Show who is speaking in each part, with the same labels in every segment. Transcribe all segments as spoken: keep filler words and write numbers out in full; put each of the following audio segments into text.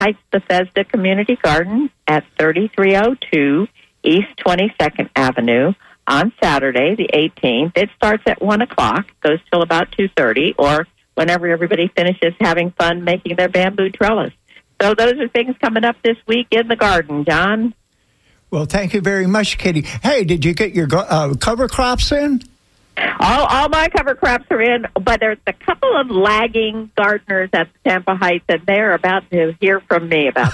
Speaker 1: Heights Bethesda Community Garden at thirty-three oh two East twenty-second Avenue on Saturday, the eighteenth. It starts at one o'clock, goes till about two thirty, or whenever everybody finishes having fun making their bamboo trellis. So those are things coming up this week in the garden, John.
Speaker 2: Well, thank you very much, Katie. Hey, did you get your uh, cover crops in?
Speaker 1: All, all my cover crops are in, but there's a couple of lagging gardeners at Tampa Heights, and they're about to hear from me about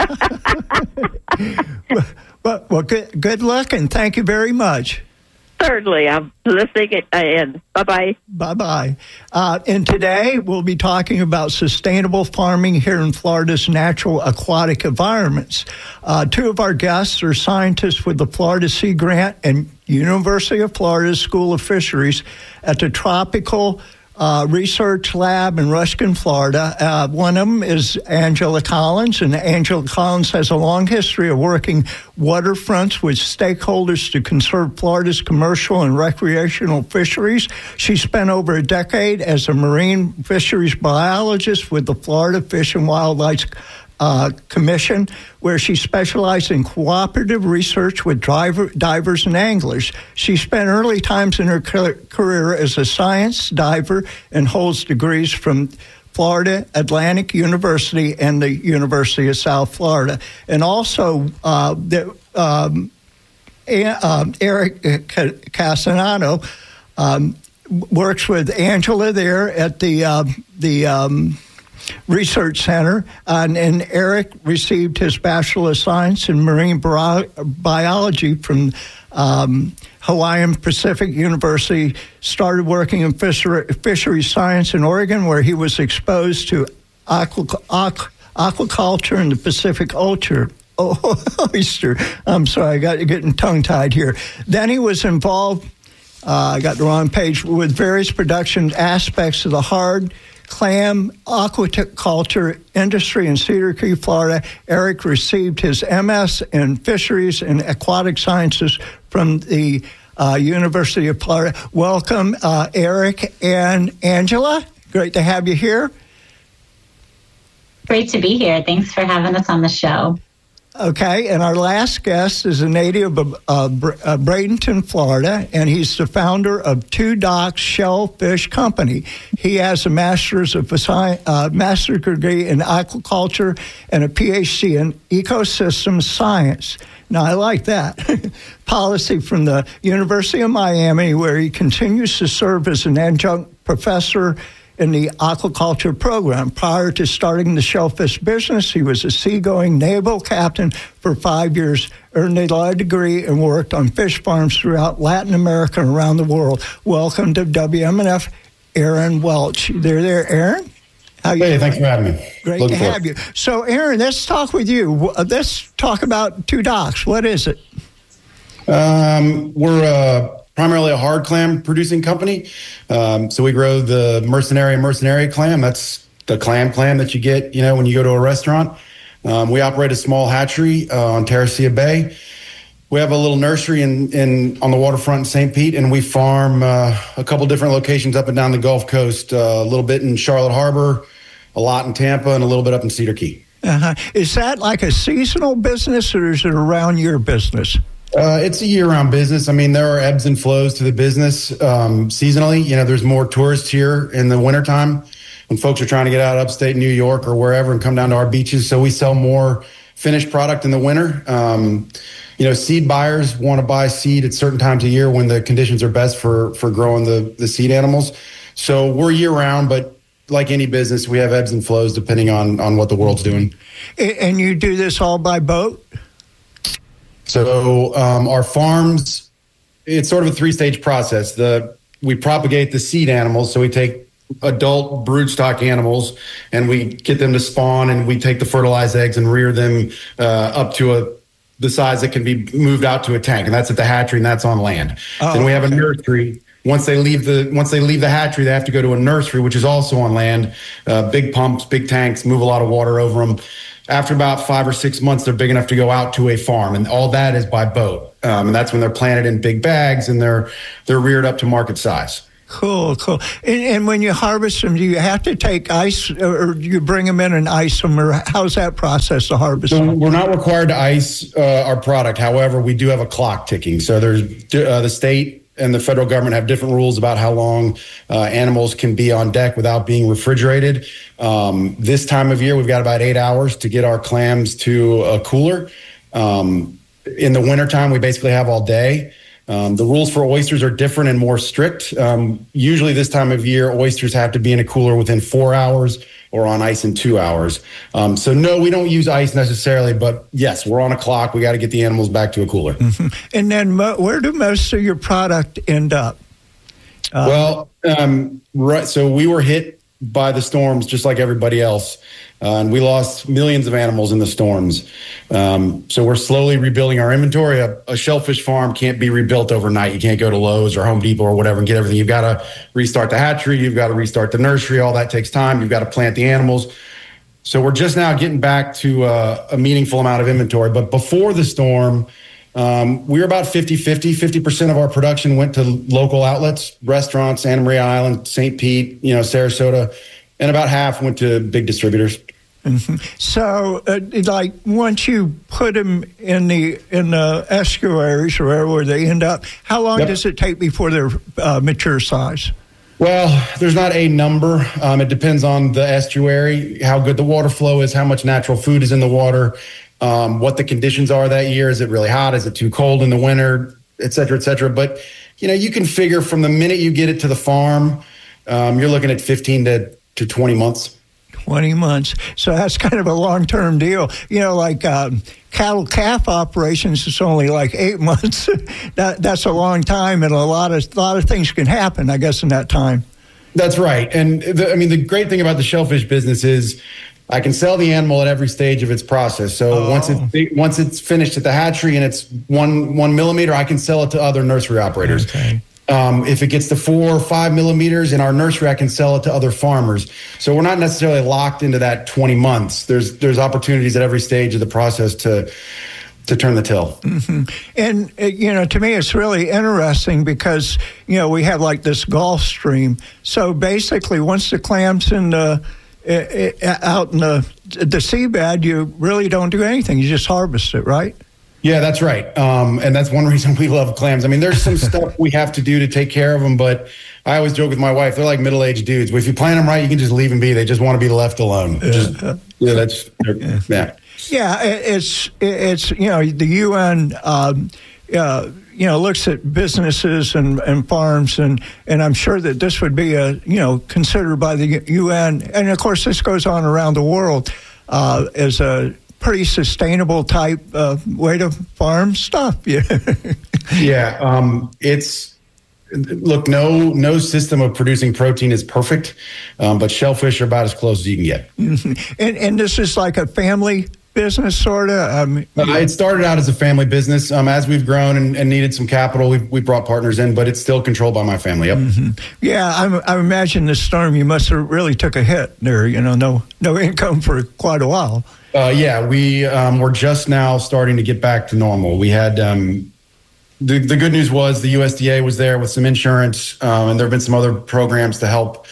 Speaker 1: that.
Speaker 2: well, well, well, good, good luck, and thank you very much.
Speaker 1: Certainly. I'm listening in. Bye-bye.
Speaker 2: Bye-bye. Uh, and today we'll be talking about sustainable farming here in Florida's natural aquatic environments. Uh, two of our guests are scientists with the Florida Sea Grant and University of Florida School of Fisheries at the Tropical Uh, Research Lab in Ruskin, Florida. Uh, one of them is Angela Collins, and Angela Collins has a long history of working waterfronts with stakeholders to conserve Florida's commercial and recreational fisheries. She spent over a decade as a marine fisheries biologist with the Florida Fish and Wildlife Uh, Commission, where she specialized in cooperative research with driver, divers and anglers. She spent early times in her career as a science diver and holds degrees from Florida Atlantic University and the University of South Florida. And also, uh, the, um, um, Eric Casanano um, works with Angela there at the uh, the um, Research Center, and, and Eric received his Bachelor of Science in Marine Bi- Biology from um, Hawaiian Pacific University, started working in fishery, fishery science in Oregon, where he was exposed to aqua, aqua, aquaculture in the Pacific Oyster. Oh, oyster. I'm sorry, I got getting tongue-tied here. Then he was involved, uh, I got the wrong page, with various production aspects of the hard clam aquaculture industry in Cedar Key, Florida. Eric received his M S in Fisheries and Aquatic Sciences from the uh, University of Florida. Welcome, uh, Eric and Angela. Great to have you here.
Speaker 3: Great to be here. Thanks for having us on the show.
Speaker 2: Okay, and our last guest is a native of uh, Br- uh, Bradenton, Florida, and he's the founder of Two Docks Shellfish Company. He has a master's of sci- uh, master's degree in aquaculture and a P H D in ecosystem science. Now, I like that. Policy from the University of Miami, where he continues to serve as an adjunct professor in the aquaculture program. Prior to starting the shellfish business, he was a seagoing naval captain for five years, earned a law degree, and worked on fish farms throughout Latin America and around the world. Welcome to W M N F, Aaron Welch. There, there, Aaron? How you
Speaker 4: hey,
Speaker 2: doing?
Speaker 4: Thanks for having me.
Speaker 2: Great
Speaker 4: Looking
Speaker 2: to have you. So, Aaron, let's talk with you. Let's talk about Two Docks. What is it?
Speaker 4: Um, we're uh, primarily a hard clam producing company. Um, so we grow the Mercenary Mercenary clam. That's the clam clam that you get, you know, when you go to a restaurant. Um, we operate a small hatchery uh, on Terracea Bay. We have a little nursery in, in on the waterfront in Saint Pete, and we farm uh, a couple different locations up and down the Gulf Coast, uh, a little bit in Charlotte Harbor, a lot in Tampa, and a little bit up in Cedar Key.
Speaker 2: Uh-huh. Is that like a seasonal business, or is it around your business?
Speaker 4: Uh, it's a year-round business. I mean, there are ebbs and flows to the business um, seasonally. You know, there's more tourists here in the wintertime when folks are trying to get out of upstate New York or wherever and come down to our beaches. So we sell more finished product in the winter. Um, you know, seed buyers want to buy seed at certain times of year when the conditions are best for, for growing the, the seed animals. So we're year-round, but like any business, we have ebbs and flows depending on, on what the world's doing.
Speaker 2: And you do this all by boat?
Speaker 4: So um, our farms, it's sort of a three-stage process. The we propagate the seed animals, so we take adult broodstock animals and we get them to spawn, and we take the fertilized eggs and rear them uh, up to a the size that can be moved out to a tank, and that's at the hatchery, and that's on land.
Speaker 2: Oh,
Speaker 4: then we have
Speaker 2: okay.
Speaker 4: a nursery. Once they leave the once they leave the hatchery, they have to go to a nursery, which is also on land. Uh, big pumps, big tanks, move a lot of water over them. After about five or six months, they're big enough to go out to a farm, and all that is by boat. Um, and that's when they're planted in big bags and they're they're reared up to market size.
Speaker 2: Cool, cool. And, and when you harvest them, do you have to take ice, or do you bring them in and ice them, or how's that process to harvest
Speaker 4: So
Speaker 2: them?
Speaker 4: we're not required to ice uh, our product. However, we do have a clock ticking. So there's uh, the state and the federal government have different rules about how long uh, animals can be on deck without being refrigerated. Um, this time of year, we've got about eight hours to get our clams to a cooler. Um, in the wintertime, we basically have all day. Um, the rules for oysters are different and more strict. Um, usually this time of year, oysters have to be in a cooler within four hours or on ice in two hours. Um, so no, we don't use ice necessarily, but yes, we're on a clock. We got to get the animals back to a cooler.
Speaker 2: Mm-hmm. And then mo- where do most of your product end up?
Speaker 4: Uh, well, um, right. So we were hit by the storms just like everybody else. Uh, and we lost millions of animals in the storms. Um, so we're slowly rebuilding our inventory. A, a shellfish farm can't be rebuilt overnight. You can't go to Lowe's or Home Depot or whatever and get everything. You've got to restart the hatchery. You've got to restart the nursery. All that takes time. You've got to plant the animals. So we're just now getting back to uh, a meaningful amount of inventory. But before the storm, um, we were about fifty-fifty. fifty percent of our production went to local outlets, restaurants, Anna Maria Island, Saint Pete, you know, Sarasota, and about half went to big distributors.
Speaker 2: Mm-hmm. So, uh, like, once you put them in the in the estuaries or wherever they end up, how long yep. does it take before they're uh, mature size?
Speaker 4: Well, there's not a number. Um, it depends on the estuary, how good the water flow is, how much natural food is in the water, um, what the conditions are that year. Is it really hot? Is it too cold in the winter, et cetera, et cetera. But, you know, you can figure from the minute you get it to the farm, um, you're looking at fifteen to twenty months.
Speaker 2: twenty months. So that's kind of a long-term deal. You know, like um, cattle calf operations, it's only like eight months. that That's a long time, and a lot of a lot of things can happen, I guess, in that time.
Speaker 4: That's right. And the, I mean, the great thing about the shellfish business is I can sell the animal at every stage of its process. So oh. once it's once it's finished at the hatchery and it's one one millimeter, I can sell it to other nursery operators.
Speaker 2: Okay.
Speaker 4: Um, if it gets to four or five millimeters in our nursery, I can sell it to other farmers. So we're not necessarily locked into that twenty months. There's there's opportunities at every stage of the process to to turn the till.
Speaker 2: Mm-hmm. And, uh, you know, to me, it's really interesting because, you know, we have like this Gulf Stream. So basically, once the clam's in the, uh, uh, out in the, the seabed, you really don't do anything. You just harvest it, right?
Speaker 4: Yeah, that's right. Um, and that's one reason we love clams. I mean, there's some stuff we have to do to take care of them, but I always joke with my wife, they're like middle-aged dudes. If you plant them right, you can just leave them be. They just want to be left alone.
Speaker 2: Yeah,
Speaker 4: just, yeah that's,
Speaker 2: yeah.
Speaker 4: yeah.
Speaker 2: Yeah, it's, it's you know, the U N, um, uh, you know, looks at businesses and, and farms, and, and I'm sure that this would be, a you know, considered by the U N. And, of course, this goes on around the world uh, as a pretty sustainable type uh, way to farm stuff. Yeah,
Speaker 4: yeah. Um, it's look, no no system of producing protein is perfect, um, but shellfish are about as close as you can get.
Speaker 2: Mm-hmm. And and this is like a family business, sort of. Um,
Speaker 4: uh, it started out as a family business. Um, as we've grown and, and needed some capital, we've we brought partners in, but it's still controlled by my family. Yep.
Speaker 2: Mm-hmm. Yeah, I, I imagine this storm, you must have really took a hit there. You know, no no income for quite a while.
Speaker 4: Uh, yeah, we um, we're just now starting to get back to normal. We had um, the the good news was the U S D A was there with some insurance, um, and there have been some other programs to help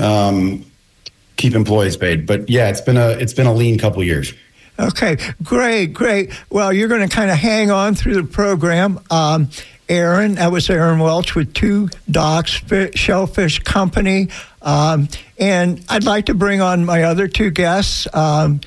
Speaker 4: um, keep employees paid. But yeah, it's been a it's been a lean couple of years.
Speaker 2: Okay, great, great. Well, you're going to kind of hang on through the program. Um, Aaron, that was Aaron Welch with Two Docks Fish, Shellfish Company, um, and I'd like to bring on my other two guests. Um,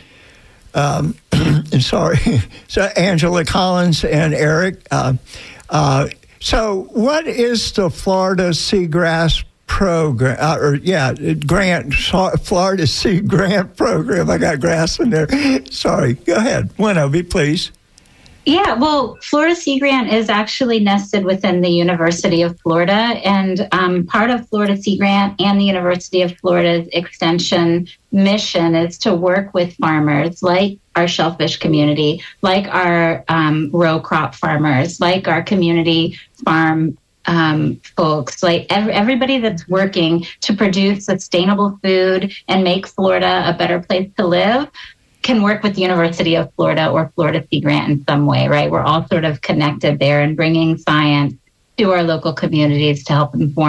Speaker 2: Um, sorry, so Angela Collins and Eric. Uh, uh, so, what is the Florida Seagrass Program? Uh, or yeah, grant Florida Sea Grant Program. I got grass in there. Sorry, go ahead. One of you, please.
Speaker 3: Yeah, well, Florida Sea Grant is actually nested within the University of Florida, and um, part of Florida Sea Grant and the University of Florida's extension mission is to work with farmers like our shellfish community, like our um, row crop farmers, like our community farm um, folks, like ev- everybody that's working to produce sustainable food and make Florida a better place to live can work with the University of Florida or Florida Sea Grant in some way, right? We're all sort of connected there and bringing science to our local communities to help inform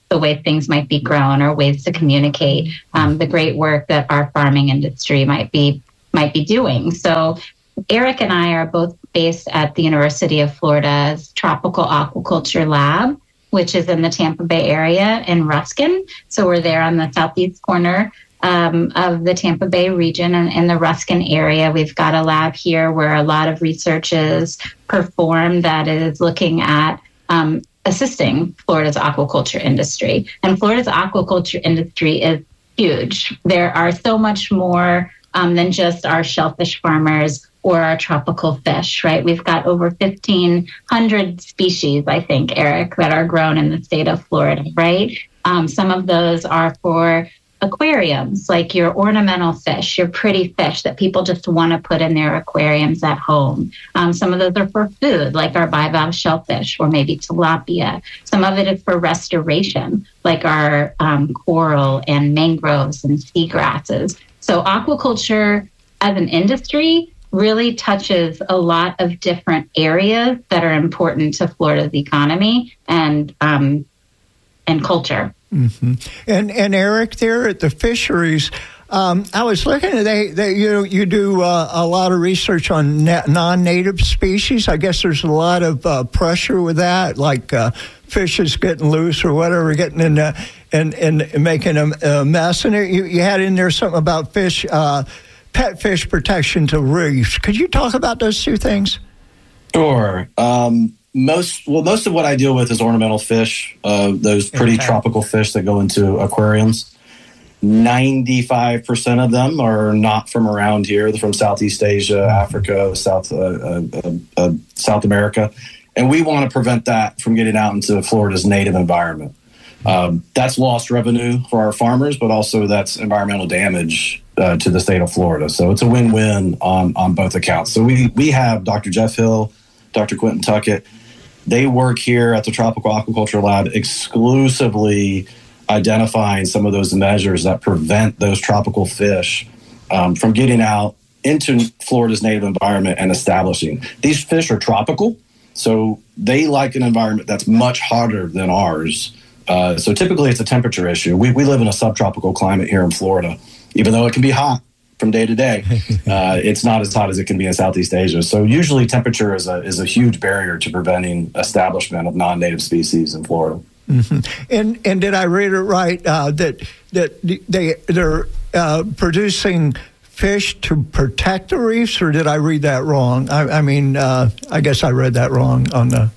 Speaker 3: the way things might be grown or ways to communicate um, the great work that our farming industry might be might be doing. So Eric and I are both based at the University of Florida's Tropical Aquaculture Lab, which is in the Tampa Bay area in Ruskin. So we're there on the southeast corner um, of the Tampa Bay region, and in the Ruskin area. We've got a lab here where a lot of research is performed that is looking at um, assisting Florida's aquaculture industry. And Florida's aquaculture industry is huge. There are so much more um, than just our shellfish farmers or our tropical fish, right? We've got over fifteen hundred species, I think, Eric, that are grown in the state of Florida, right? Um, some of those are for aquariums, like your ornamental fish, your pretty fish that people just want to put in their aquariums at home. Um, some of those are for food, like our bivalve shellfish or maybe tilapia. Some of it is for restoration, like our um, coral and mangroves and seagrasses. So aquaculture as an industry really touches a lot of different areas that are important to Florida's economy and um, and culture.
Speaker 2: Mm-hmm. And and Eric, there at the fisheries, um, I was looking at they, they you you do uh, a lot of research on na- non-native species. I guess there's a lot of uh, pressure with that, like uh, fishes getting loose or whatever, getting in uh, and and making a, a mess. And you, you had in there something about fish. Uh, pet fish protection to reefs. Could you talk about those two things?
Speaker 5: Sure. Um, most well, most of what I deal with is ornamental fish, uh, those pretty okay. tropical fish that go into aquariums. ninety-five percent of them are not from around here. They're from Southeast Asia, Africa, South uh, uh, uh, South America. And we want to prevent that from getting out into Florida's native environment. Um, that's lost revenue for our farmers, but also that's environmental damage uh, to the state of Florida. So it's a win-win on, on both accounts. So we we have Doctor Jeff Hill, Doctor Quentin Tuckett. They work here at the Tropical Aquaculture Lab exclusively identifying some of those measures that prevent those tropical fish um, from getting out into Florida's native environment and establishing. These fish are tropical, so they like an environment that's much hotter than ours. Uh, so typically it's a temperature issue. We we live in a subtropical climate here in Florida. Even though it can be hot from day to day, uh, it's not as hot as it can be in Southeast Asia. So usually temperature is a is a huge barrier to preventing establishment of non-native species in Florida.
Speaker 2: Mm-hmm. And and did I read it right uh, that that they they're uh, producing fish to protect the reefs, or did I read that wrong? I, I mean, uh, I guess I read that wrong on the.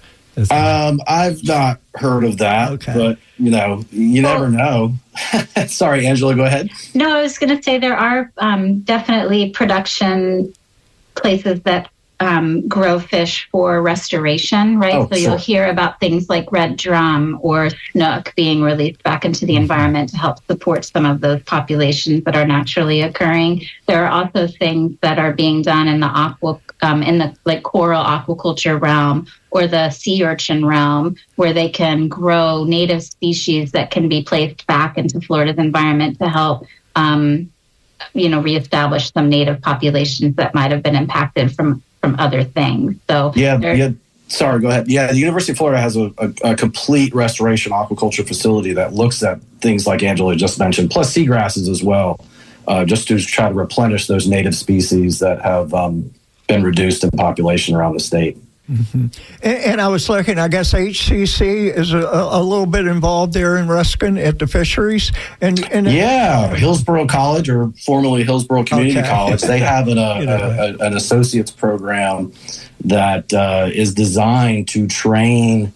Speaker 5: Um, I've not heard of that, okay. But you know, you well, never know. Sorry, Angela, go ahead.
Speaker 3: No, I was going to say there are um, definitely production places that um, grow fish for restoration, right? Oh, so sure. You'll hear about things like red drum or snook being released back into the environment to help support some of those populations that are naturally occurring. There are also things that are being done in the aqua, um, in the like coral aquaculture realm or the sea urchin realm, where they can grow native species that can be placed back into Florida's environment to help, um, you know, reestablish some native populations that might have been impacted from, from other things. So
Speaker 5: yeah, yeah. Sorry, go ahead. Yeah, the University of Florida has a, a, a complete restoration aquaculture facility that looks at things like Angela just mentioned, plus seagrasses as well, uh, just to try to replenish those native species that have um, been reduced in population around the state.
Speaker 2: Mm-hmm. And, and I was looking, I guess H C C is a, a little bit involved there in Ruskin at the fisheries. And, and
Speaker 5: yeah, Hillsborough College, or formerly Hillsborough Community okay. College, they have an, a, a, an associate's program that uh, is designed to train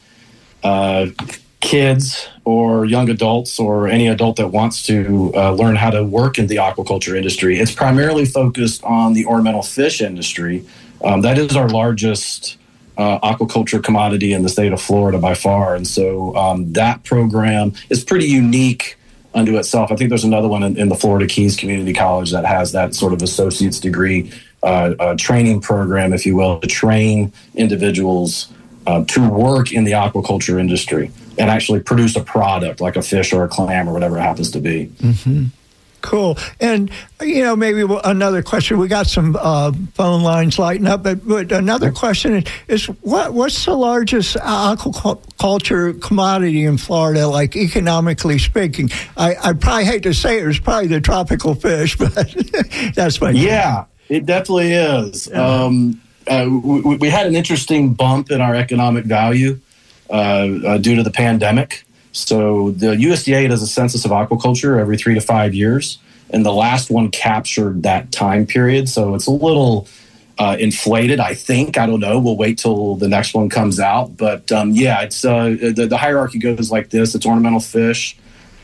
Speaker 5: uh, kids or young adults or any adult that wants to uh, learn how to work in the aquaculture industry. It's primarily focused on the ornamental fish industry. Um, that is our largest Uh, aquaculture commodity in the state of Florida by far. And so um, that program is pretty unique unto itself. I think there's another one in, in the Florida Keys Community College that has that sort of associate's degree uh, uh, training program, if you will, to train individuals uh, to work in the aquaculture industry and actually produce a product like a fish or a clam or whatever it happens to be.
Speaker 2: Mm-hmm. Cool. And, you know, maybe another question. We got some uh, phone lines lighting up, but, but another question is, what what's the largest aquaculture commodity in Florida, like economically speaking? I, I probably hate to say it, it's probably the tropical fish, but that's my
Speaker 5: Yeah, it definitely is. Yeah. Um, uh, we, we had an interesting bump in our economic value uh, uh, due to the pandemic. So the U S D A does a census of aquaculture every three to five years, and the last one captured that time period. So it's a little uh, inflated, I think. I don't know. We'll wait till the next one comes out. But um, yeah, it's uh, the, the hierarchy goes like this. It's ornamental fish,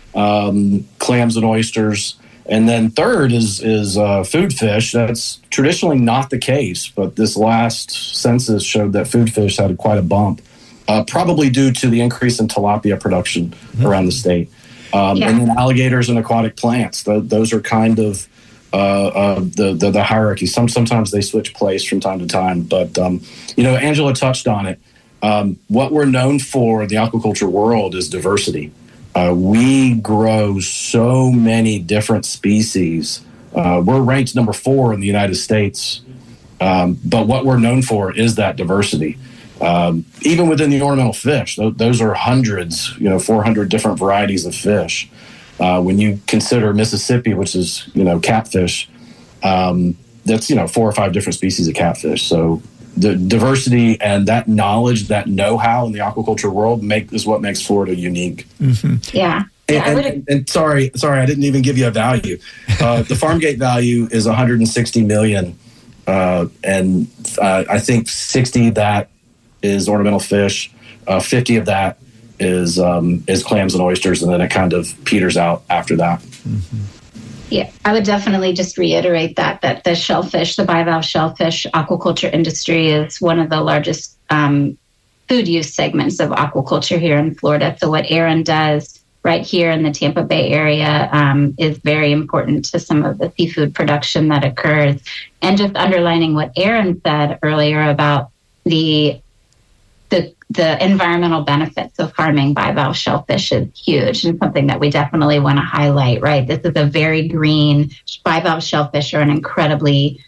Speaker 5: um, clams and oysters. And then third is is uh, food fish. That's traditionally not the case, but this last census showed that food fish had quite a bump. Uh, probably due to the increase in tilapia production mm-hmm. around the state. Um, yeah. And then alligators and aquatic plants. The, those are kind of uh, uh, the, the the hierarchy. Some Sometimes they switch place from time to time. But, um, you know, Angela touched on it. Um, what we're known for in the aquaculture world is diversity. Uh, we grow so many different species. Uh, we're ranked number four in the United States. Um, but what we're known for is that diversity. Um, even within the ornamental fish, th- those are hundreds, you know, four hundred different varieties of fish. Uh, when you consider Mississippi, which is, you know, catfish, um, that's, you know, four or five different species of catfish. So the diversity and that knowledge, that know-how in the aquaculture world make is what makes Florida unique.
Speaker 3: Mm-hmm. Yeah.
Speaker 5: And, and, and, and sorry, sorry, I didn't even give you a value. Uh, the farm gate value is one hundred sixty million dollars, uh, and uh, I think sixty of that is ornamental fish, uh, fifty of that is um, is clams and oysters, and then it kind of peters out after that.
Speaker 3: Mm-hmm. Yeah, I would definitely just reiterate that, that the shellfish, the bivalve shellfish aquaculture industry is one of the largest um, food use segments of aquaculture here in Florida. So what Aaron does right here in the Tampa Bay area um, is very important to some of the seafood production that occurs. And just underlining what Aaron said earlier about the The, the environmental benefits of farming bivalve shellfish is huge and something that we definitely want to highlight, right? This is a very green, bivalve shellfish are an incredibly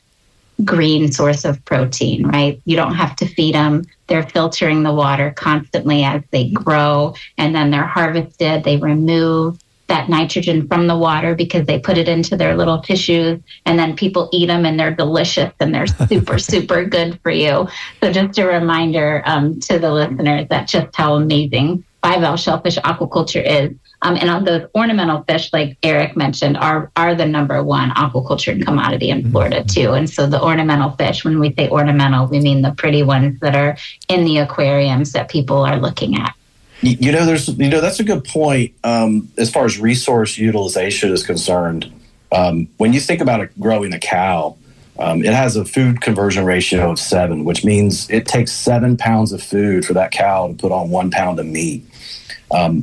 Speaker 3: green source of protein, right? You don't have to feed them. They're filtering the water constantly as they grow, and then they're harvested. They remove that nitrogen from the water because they put it into their little tissues, and then people eat them and they're delicious and they're super, super good for you. So just a reminder um, to the listeners that just how amazing bivalve shellfish aquaculture is. Um, and on those ornamental fish, like Eric mentioned, are are the number one aquaculture commodity in Florida too. And so the ornamental fish, when we say ornamental, we mean the pretty ones that are in the aquariums that people are looking at.
Speaker 5: You know, there's, you know, that's a good point um, as far as resource utilization is concerned. Um, when you think about it, growing a cow, um, it has a food conversion ratio of seven, which means it takes seven pounds of food for that cow to put on one pound of meat. Um,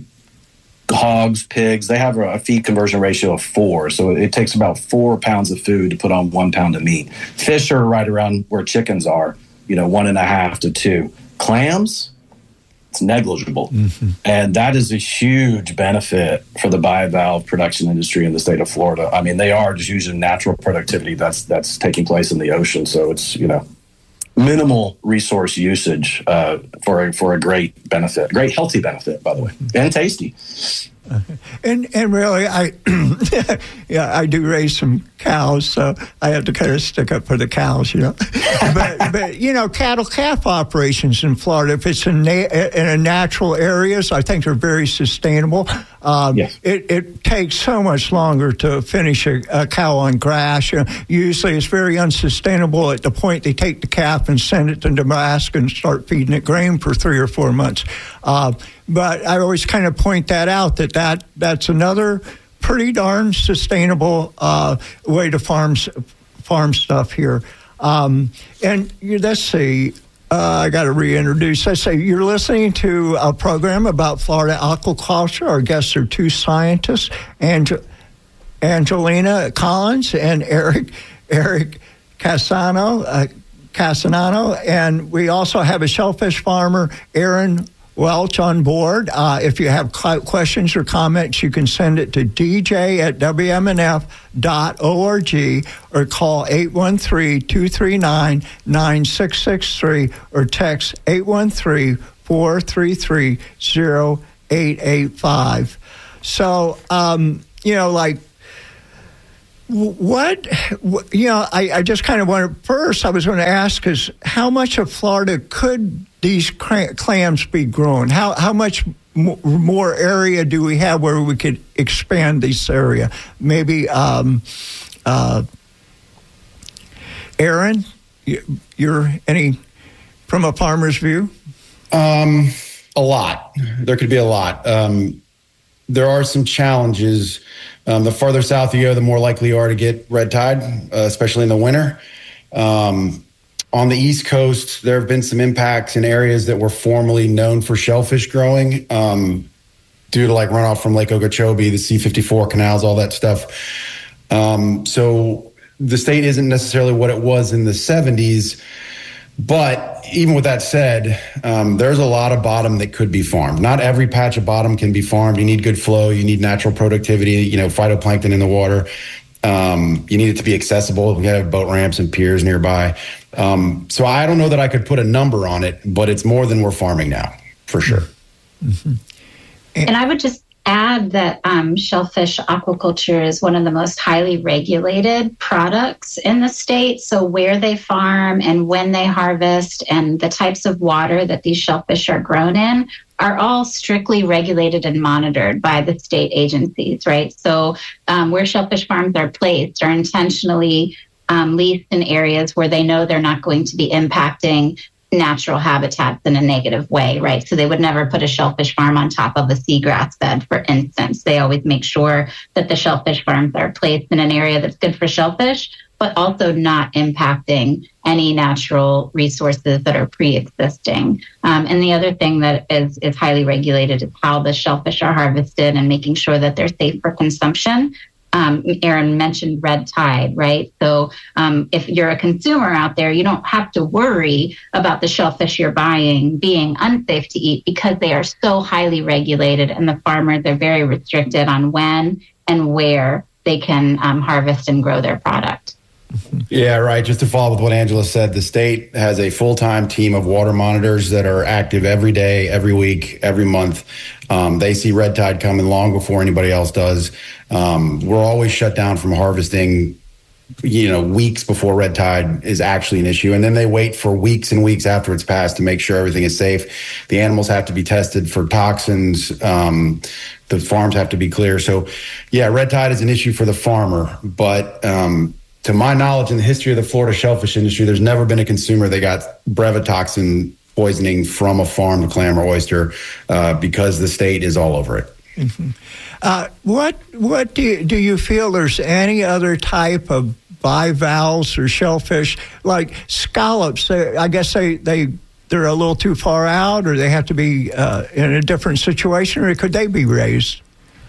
Speaker 5: hogs, pigs, they have a feed conversion ratio of four. So it takes about four pounds of food to put on one pound of meat. Fish are right around where chickens are, you know, one and a half to two. Clams, it's negligible. Mm-hmm. And that is a huge benefit for the bivalve production industry in the state of Florida. I mean, they are just using natural productivity that's that's taking place in the ocean. So it's, you know, minimal resource usage uh, for a, for a great benefit, great healthy benefit, by the way, and tasty.
Speaker 2: And and really, I yeah, I do raise some cows, so I have to kind of stick up for the cows, you know. but but you know, cattle calf operations in Florida, if it's in na- in a natural areas, I think they're very sustainable. Um, yes. It it takes so much longer to finish a, a cow on grass. You know, usually, it's very unsustainable at the point they take the calf and send it to Nebraska and start feeding it grain for three or four months. Uh, But I always kind of point that out, that, that that's another pretty darn sustainable uh, way to farm farm stuff here. Um, and you, let's see, uh, I got to reintroduce. I say you're listening to a program about Florida aquaculture. Our guests are two scientists, Ange- Angelina Collins and Eric Eric Cassano. Uh, Casanano, and we also have a shellfish farmer, Aaron Welch on board. Uh, if you have questions or comments, you can send it to d j at w m n f dot org or call eight one three, two three nine, nine six six three or text eight one three, four three three, zero eight eight five. So, um, you know, like, what, you know, I, I just kind of wanted, first I was going to ask is how much of Florida could these clams be grown? How how much more area do we have where we could expand this area? Maybe, um, uh, Aaron, you're any, from a farmer's view?
Speaker 4: Um, a lot. There could be a lot. Um, there are some challenges. Um, the farther south you go, the more likely you are to get red tide, uh, especially in the winter. Um, on the East Coast, there have been some impacts in areas that were formerly known for shellfish growing, um, due to like runoff from Lake Okeechobee, the C fifty-four canals, all that stuff. Um, so the state isn't necessarily what it was in the seventies. But even with that said, um, there's a lot of bottom that could be farmed. Not every patch of bottom can be farmed. You need good flow. You need natural productivity, you know, phytoplankton in the water. Um, you need it to be accessible. We have boat ramps and piers nearby. Um, so I don't know that I could put a number on it, but it's more than we're farming now, for sure.
Speaker 2: Mm-hmm.
Speaker 3: And, and I would just add that um, shellfish aquaculture is one of the most highly regulated products in the state. So where they farm and when they harvest and the types of water that these shellfish are grown in are all strictly regulated and monitored by the state agencies, right? So um, where shellfish farms are placed are intentionally um, leased in areas where they know they're not going to be impacting natural habitats in a negative way, right? So they would never put a shellfish farm on top of a seagrass bed, for instance. They always make sure that the shellfish farms are placed in an area that's good for shellfish, but also not impacting any natural resources that are pre-existing. Um, and the other thing that is, is highly regulated is how the shellfish are harvested and making sure that they're safe for consumption. Um, Aaron mentioned red tide, right? So um, if you're a consumer out there, you don't have to worry about the shellfish you're buying being unsafe to eat because they are so highly regulated, and the farmers are very restricted on when and where they can um, harvest and grow their product.
Speaker 4: Yeah, right. Just to follow with what Angela said, the state has a full-time team of water monitors that are active every day, every week, every month. Um, they see red tide coming long before anybody else does. Um, we're always shut down from harvesting, you know, weeks before red tide is actually an issue. And then they wait for weeks and weeks after it's passed to make sure everything is safe. The animals have to be tested for toxins. Um, the farms have to be clear. So, yeah, red tide is an issue for the farmer, but um, to my knowledge, in the history of the Florida shellfish industry, there's never been a consumer that got brevetoxin poisoning from a farmed clam or oyster uh, because the state is all over it.
Speaker 2: Mm-hmm. Uh, what what do you, do you feel there's any other type of bivalves or shellfish like scallops? They, I guess they they they're a little too far out, or they have to be uh, in a different situation, or could they be raised?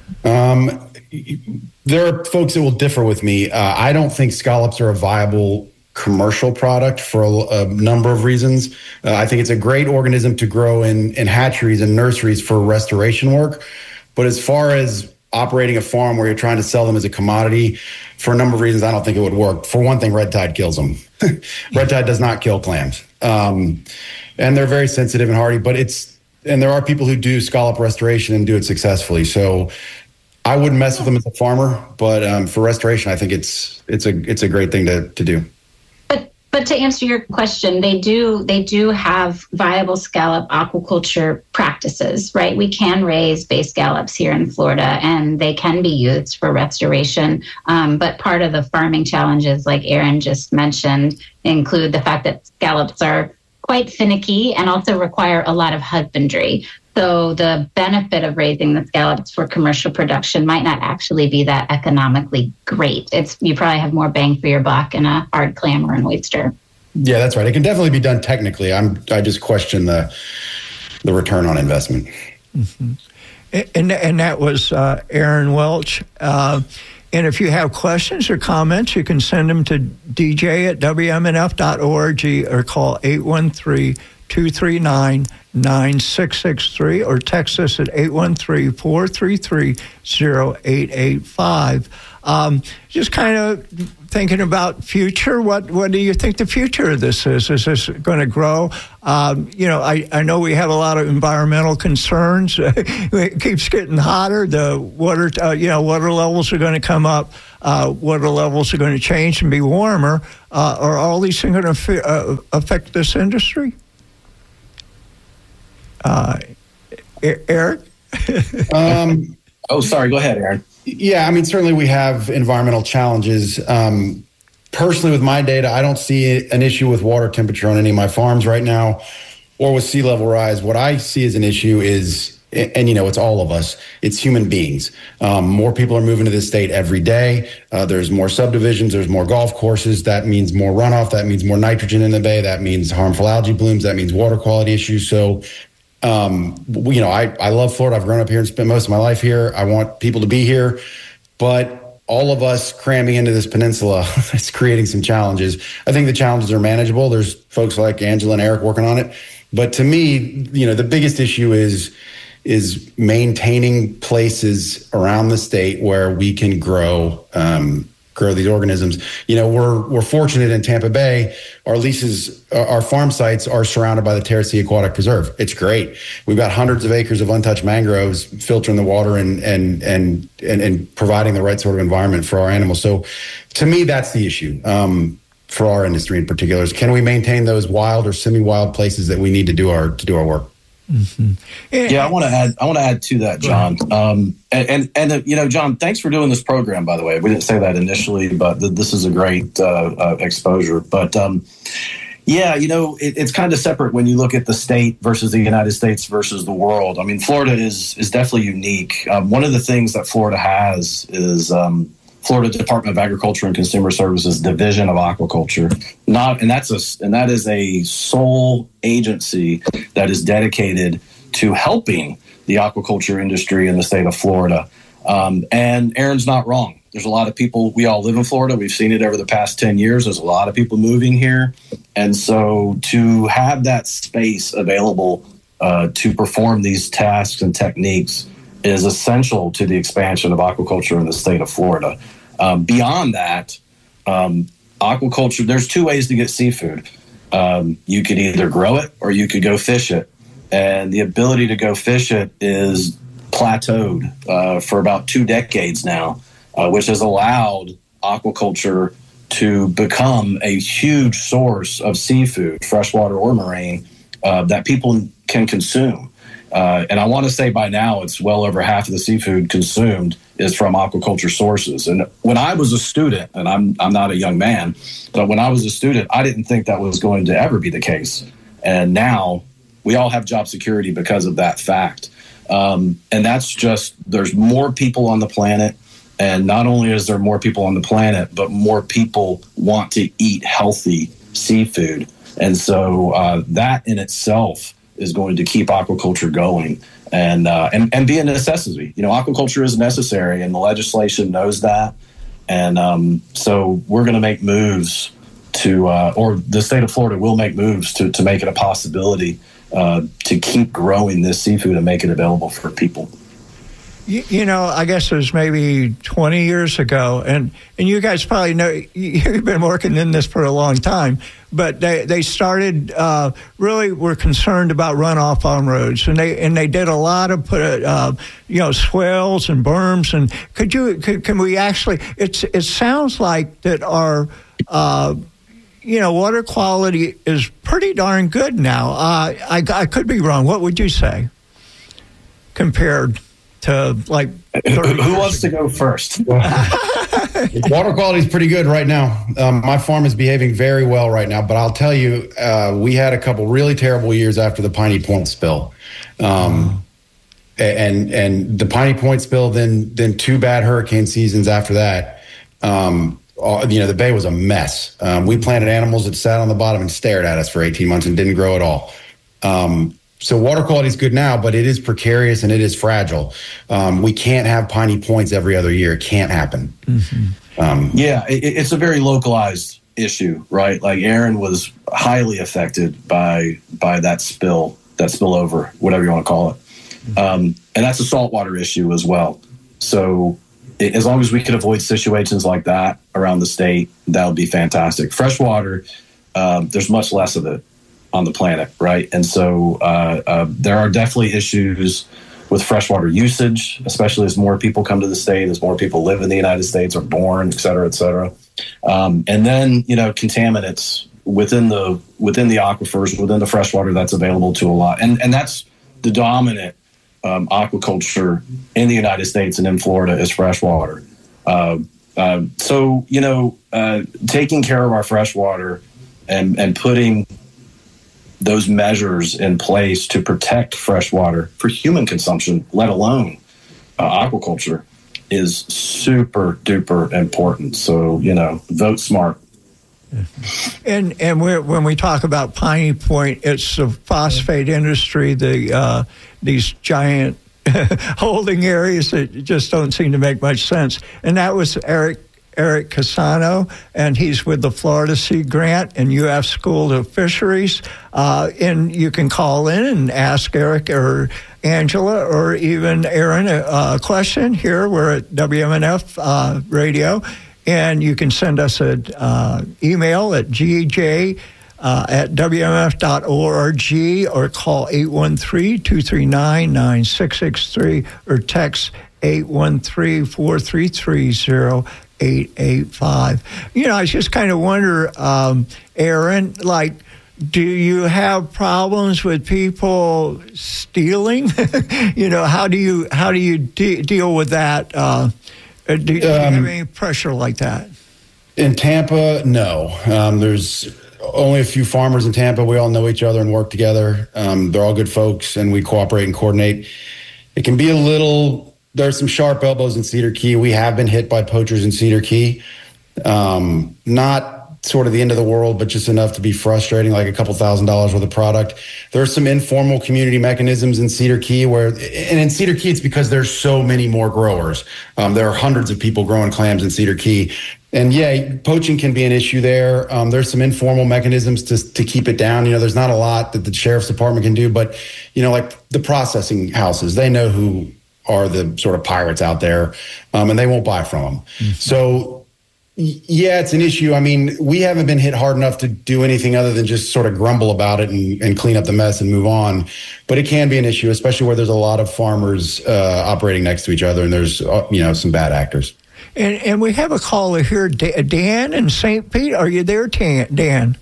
Speaker 4: Um. There are folks that will differ with me. Uh, I don't think scallops are a viable commercial product for a, a number of reasons. Uh, I think it's a great organism to grow in, in hatcheries and nurseries for restoration work. But as far as operating a farm where you're trying to sell them as a commodity, for a number of reasons, I don't think it would work. For one thing, red tide kills them. Red tide does not kill clams. Um, and they're very sensitive and hardy, but it's, and there are people who do scallop restoration and do it successfully. So I wouldn't mess with them as a farmer, but um, for restoration, I think it's it's a it's a great thing to, to do.
Speaker 3: But but to answer your question, they do they do have viable scallop aquaculture practices, right? We can raise bay scallops here in Florida, and they can be used for restoration. Um, but part of the farming challenges, like Aaron just mentioned, include the fact that scallops are quite finicky and also require a lot of husbandry. So the benefit of raising the scallops for commercial production might not actually be that economically great. It's you probably have more bang for your buck in a hard clam or an oyster.
Speaker 4: Yeah, that's right. It can definitely be done technically. I'm I just question the the return on investment.
Speaker 2: Mm-hmm. And and that was uh, Aaron Welch. Uh, and if you have questions or comments, you can send them to d j at w m n f dot org or call eight one three, two three nine, nine six six three or text us at eight one three, four three three, zero eight eight five. Um, just kind of thinking about future. What what do you think the future of this is? Is this going to grow? Um, you know, I, I know we have a lot of environmental concerns. It keeps getting hotter. The water, uh, you know, water levels are going to come up. Uh, water levels are going to change and be warmer. Uh, are all these things going to f- uh, affect this industry? Uh, Eric?
Speaker 5: um, oh, sorry. Go ahead, Aaron.
Speaker 4: Yeah, I mean, certainly we have environmental challenges. Um, personally, with my data, I don't see an issue with water temperature on any of my farms right now or with sea level rise. What I see as an issue is, and, you know, it's all of us, it's human beings. Um, more people are moving to this state every day. Uh, there's more subdivisions. There's more golf courses. That means more runoff. That means more nitrogen in the bay. That means harmful algae blooms. That means water quality issues. So, Um, you know, I, I love Florida. I've grown up here and spent most of my life here. I want people to be here, but all of us cramming into this peninsula is creating some challenges. I think the challenges are manageable. There's folks like Angela and Eric working on it. But to me, you know, the biggest issue is, is maintaining places around the state where we can grow, um, grow these organisms. You know, we're we're fortunate in Tampa Bay. Our leases, our farm sites are surrounded by the Terracea Aquatic Preserve. It's great. We've got hundreds of acres of untouched mangroves filtering the water and and and and, and providing the right sort of environment for our animals. So, to me, that's the issue. Um, for our industry in particular, is can we maintain those wild or semi-wild places that we need to do our to do our work?
Speaker 5: Mm-hmm. Yeah, I want to add. I want to add to that, John. Um, and and, and uh, you know, John, thanks for doing this program. By the way, we didn't say that initially, but th- this is a great uh, uh, exposure. But um, yeah, you know, it, it's kind of separate when you look at the state versus the United States versus the world. I mean, Florida is is definitely unique. Um, one of the things that Florida has is um, Florida Department of Agriculture and Consumer Services Division of Aquaculture. Not, and that's a and that is a sole agency that is dedicated to helping the aquaculture industry in the state of Florida. Um, and Aaron's not wrong. There's a lot of people. We all live in Florida. We've seen it over the past ten years. There's a lot of people moving here, and so to have that space available uh, to perform these tasks and techniques is essential to the expansion of aquaculture in the state of Florida. Um, beyond that, um, aquaculture, there's two ways to get seafood. Um, you could either grow it or you could go fish it. And the ability to go fish it is plateaued uh, for about two decades now, uh, which has allowed aquaculture to become a huge source of seafood, freshwater or marine, uh, that people can consume. Uh, and I want to say by now it's well over half of the seafood consumed is from aquaculture sources. And when I was a student, and I'm I'm not a young man, but when I was a student, I didn't think that was going to ever be the case. And now we all have job security because of that fact. Um, and that's just, there's more people on the planet. And not only is there more people on the planet, but more people want to eat healthy seafood. And so uh, that in itself is going to keep aquaculture going and, uh, and and be a necessity. You know, aquaculture is necessary, and the legislation knows that. And um, so we're going to make moves to, uh, or the state of Florida will make moves to to make it a possibility uh, to keep growing this seafood and make it available for people.
Speaker 2: You, you know, I guess it was maybe twenty years ago, and, and you guys probably know, you've been working in this for a long time, but they, they started, uh, really were concerned about runoff on roads, and they and they did a lot of, put uh, you know, swales and berms, and could you, could, can we actually, it's it sounds like that our, uh, you know, water quality is pretty darn good now. Uh, I, I could be wrong. What would you say compared to like
Speaker 5: who wants to go first?
Speaker 4: Water quality is pretty good right now. Um, my farm is behaving very well right now, but I'll tell you, uh, we had a couple really terrible years after the Piney Point spill. Um, and and the Piney Point spill, then then two bad hurricane seasons after that. Um, all, you know, the bay was a mess. Um, we planted animals that sat on the bottom and stared at us for eighteen months and didn't grow at all. Um, So water quality is good now, but it is precarious and it is fragile. Um, we can't have Piney Points every other year. It can't happen.
Speaker 5: Mm-hmm. Um, yeah, it, it's a very localized issue, right? Like Aaron was highly affected by by that spill, that spillover, whatever you want to call it. Um, and that's a saltwater issue as well. So it, as long as we could avoid situations like that around the state, that would be fantastic. Freshwater, um, there's much less of it on the planet, right? And so uh, uh, there are definitely issues with freshwater usage, especially as more people come to the state, as more people live in the United States, are born, et cetera, et cetera. Um, and then, you know, contaminants within the within the aquifers, within the freshwater that's available to a lot. And and that's the dominant um, aquaculture in the United States and in Florida is freshwater. Uh, uh, so, you know, uh, taking care of our freshwater and, and putting those measures in place to protect freshwater for human consumption, let alone uh, aquaculture, is super duper important. So, you know, vote smart.
Speaker 2: And and we're, when we talk about Piney Point, it's the phosphate industry, the uh, these giant holding areas that just don't seem to make much sense. And that was Eric Eric Casano, and he's with the Florida Sea Grant and U F School of Fisheries. Uh, and you can call in and ask Eric or Angela or even Aaron a, a question here. We're at W M N F uh, Radio, and you can send us an uh, email at g j uh, at w m f dot org or call eight one three, two three nine, nine six six three or text eight one three, four three three zero eight eight five. You know, I just kind of wonder, um, Aaron, like, do you have problems with people stealing? You know, how do you how do you de- deal with that? Uh, do, do you um, have any pressure like that?
Speaker 4: In Tampa, no. Um, there's only a few farmers in Tampa. We all know each other and work together. Um, they're all good folks, and we cooperate and coordinate. It can be a little... There's some sharp elbows in Cedar Key. We have been hit by poachers in Cedar Key. Um, not sort of the end of the world, but just enough to be frustrating, like a couple thousand dollars worth of product. There's some informal community mechanisms in Cedar Key where, and in Cedar Key, it's because there's so many more growers. Um, there are hundreds of people growing clams in Cedar Key. And yeah, poaching can be an issue there. Um, there's some informal mechanisms to to keep it down. You know, there's not a lot that the sheriff's department can do, but, you know, like the processing houses, they know who are the sort of pirates out there, um, and they won't buy from them. Mm-hmm. So, y- yeah, it's an issue. I mean, we haven't been hit hard enough to do anything other than just sort of grumble about it and, and clean up the mess and move on. But it can be an issue, especially where there's a lot of farmers uh, operating next to each other, and there's, uh, you know, some bad actors.
Speaker 2: And, and we have a caller here, Dan in Saint Pete. Are you there, Dan?